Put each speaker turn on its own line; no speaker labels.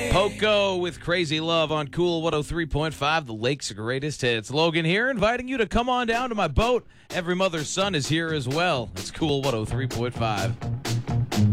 Poco with Crazy Love on Cool 103.5, the Lake's greatest hits. Logan here, inviting you to come on down to my boat. Every mother's son is here as well. It's Cool 103.5.